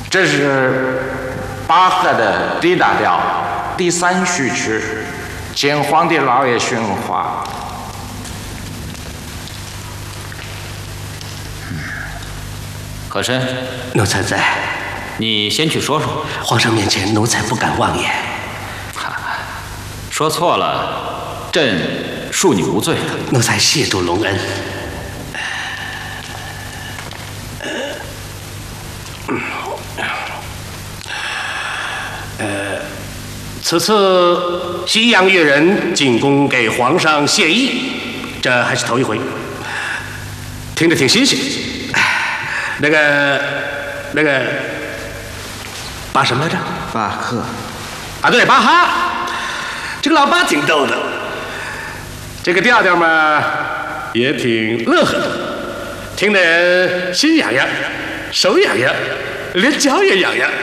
这是巴赫的 D 大调第3序曲，请皇帝老爷训话。 和珅， 奴才在。 你先去说说。 皇上面前，奴才不敢妄言。 说错了，朕恕你无罪。 奴才谢主隆恩。此次西洋越人进宫给皇上献艺，这还是头一回，听着挺新鲜。那个，巴什么来着？ 巴赫。 啊，对，巴哈。这个老巴挺逗的，这个调调嘛也挺乐呵的，听得人心痒痒，手痒痒，连脚也痒痒。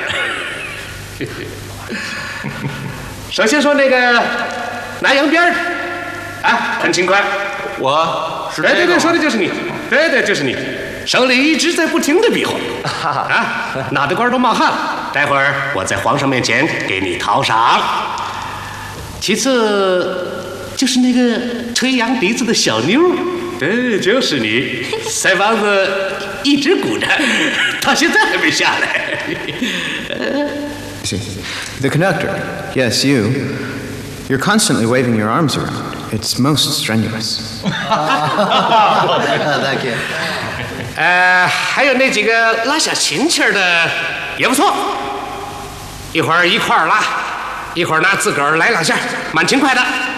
首先说那个拿洋鞭的，啊，很勤快。 我是对，说的就是你，对，就是你，手里一直在不停的比划，啊，拿的官都冒汗了。待会儿我在皇上面前给你讨赏。其次就是那个吹羊笛子的小妞，对，就是你，腮帮子一直鼓着，到现在还没下来。 The conductor. Yes, you. You're constantly waving your arms around. It's most strenuous. Thank you. 还有那几个拉小琴气儿的也不错，一会儿一块儿拉，一会儿呢自个儿来2下，蛮勤快的。